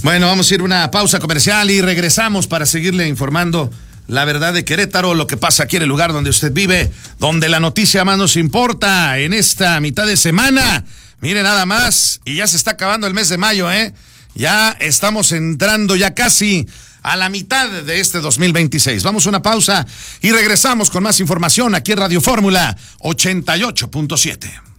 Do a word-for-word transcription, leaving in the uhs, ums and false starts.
Bueno, vamos a ir a una pausa comercial y regresamos para seguirle informando la verdad de Querétaro, lo que pasa aquí en el lugar donde usted vive, donde la noticia más nos importa en esta mitad de semana. Mire nada más, y ya se está acabando el mes de mayo, ¿eh? Ya estamos entrando ya casi a la mitad de este dos mil veintiséis. Vamos a una pausa y regresamos con más información aquí en Radio Fórmula ochenta y ocho punto siete.